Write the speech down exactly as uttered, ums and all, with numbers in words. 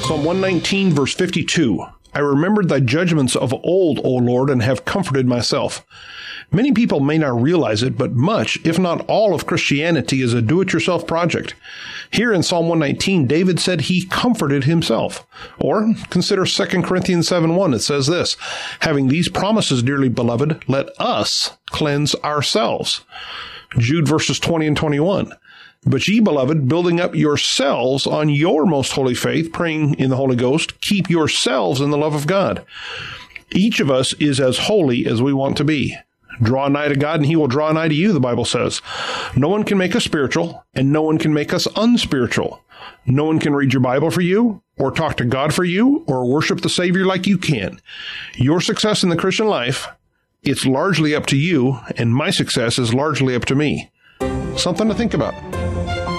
Psalm one nineteen, verse fifty-two. I remembered thy judgments of old, O Lord, and have comforted myself. Many people may not realize it, but much, if not all, of Christianity is a do-it-yourself project. Here in Psalm one nineteen, David said he comforted himself. Or consider Second Corinthians seven one. It says this, having these promises, dearly beloved, let us cleanse ourselves. Jude verses twenty and twenty-one. But ye, beloved, building up yourselves on your most holy faith, praying in the Holy Ghost, keep yourselves in the love of God. Each of us is as holy as we want to be. Draw nigh to God, and he will draw nigh to you, the Bible says. No one can make us spiritual, and no one can make us unspiritual. No one can read your Bible for you, or talk to God for you, or worship the Savior like you can. Your success in the Christian life, it's largely up to you, and my success is largely up to me. Something to think about.